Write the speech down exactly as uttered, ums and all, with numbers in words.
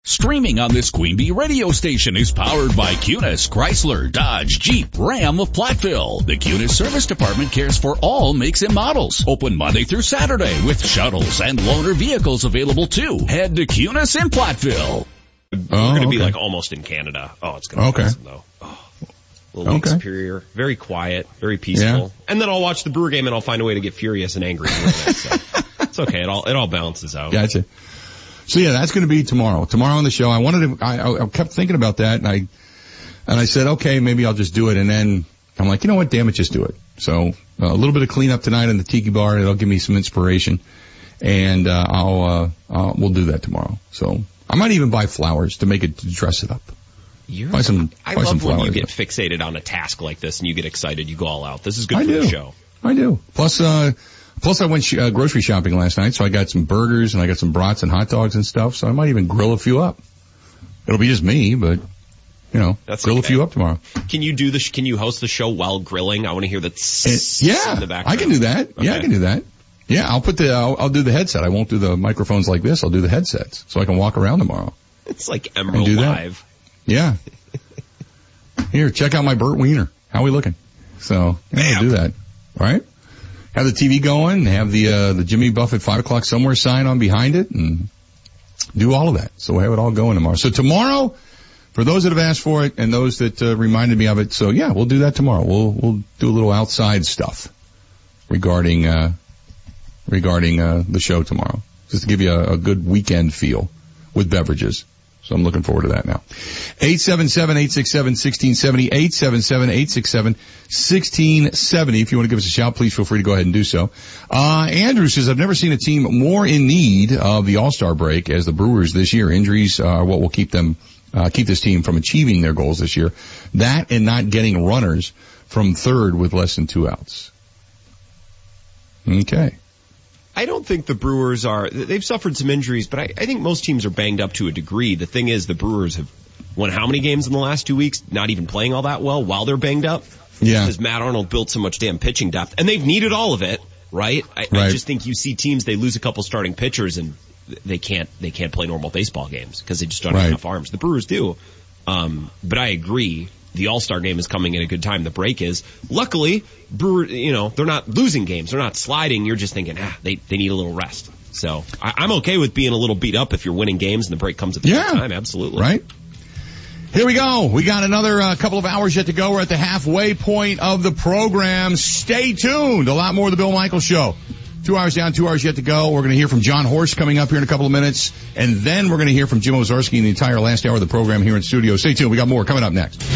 Streaming on this Queen Bee radio station is powered by Cunis, Chrysler, Dodge, Jeep, Ram of Platteville. The Cunis Service Department cares for all makes and models. Open Monday through Saturday with shuttles and loaner vehicles available too. Head to Cunis in Platteville. We're oh, going to okay. be like almost in Canada. Oh, it's going to be okay. awesome though. Oh, Little League okay. Superior. Very quiet, very peaceful. Yeah. And then I'll watch the Brewer game and I'll find a way to get furious and angry. It, so it's okay. It all, it all balances out. Gotcha. So yeah, that's going to be tomorrow. Tomorrow on the show. I wanted to, I, I kept thinking about that and I, and I said, okay, maybe I'll just do it. And then I'm like, you know what? Damn it, just do it. So uh, a little bit of cleanup tonight in the Tiki Bar. It'll give me some inspiration. And, uh, I'll, uh, uh, we'll do that tomorrow. So I might even buy flowers to make it, to dress it up. You're, buy some, I buy love some when flowers. you get fixated on a task like this and you get excited. You go all out. This is good I for do. the show. I do. Plus, uh, Plus, I went sh- uh, grocery shopping last night, so I got some burgers and I got some brats and hot dogs and stuff. So I might even grill a few up. It'll be just me, but you know, That's grill okay. a few up tomorrow. Can you do the? Sh- can you host the show while grilling? I want to hear that. It, yeah, in the background. I can do that. Okay. Yeah, I can do that. Yeah, I'll put the. I'll, I'll do the headset. I won't do the microphones like this. I'll do the headsets so I can walk around tomorrow. It's like Emerald Live. Yeah. Here, check out my Burt Wiener. How are we looking? So yeah, I'll do that. All right. Have the T V going, have the, uh, the Jimmy Buffett five o'clock somewhere sign on behind it and do all of that. So we'll have it all going tomorrow. So tomorrow, for those that have asked for it and those that, uh, reminded me of it. So yeah, we'll do that tomorrow. We'll, we'll do a little outside stuff regarding, uh, regarding, uh, the show tomorrow. Just to give you a, a good weekend feel with beverages. So I'm looking forward to that now. eight seven seven, eight six seven, one six seven zero, eight seven seven, eight six seven, one six seven zero. If you want to give us a shout, please feel free to go ahead and do so. Uh, Andrew says, I've never seen a team more in need of the All-Star break as the Brewers this year. Injuries are what will keep them, uh, keep this team from achieving their goals this year. That and not getting runners from third with less than two outs. Okay. I don't think the Brewers are, they've suffered some injuries, but I, I think most teams are banged up to a degree. The thing is, the Brewers have won how many games in the last two weeks, not even playing all that well while they're banged up? Yeah. Because Matt Arnold built so much damn pitching depth, and they've needed all of it, right? I, right. I just think you see teams, they lose a couple starting pitchers and they can't, they can't play normal baseball games because they just don't right. have enough arms. The Brewers do. Um, but I agree. The All-Star game is coming at a good time. The break is. Luckily, Brewer, you know, they're not losing games. They're not sliding. You're just thinking, ah, they, they need a little rest. So I, I'm okay with being a little beat up if you're winning games and the break comes at the yeah. same time. Absolutely. Right. Here we go. We got another uh, couple of hours yet to go. We're at the halfway point of the program. Stay tuned. A lot more of the Bill Michaels Show. Two hours down, two hours yet to go. We're going to hear from John Horst coming up here in a couple of minutes. And then we're going to hear from Jim Owczarski in the entire last hour of the program here in studio. Stay tuned. We got more coming up next.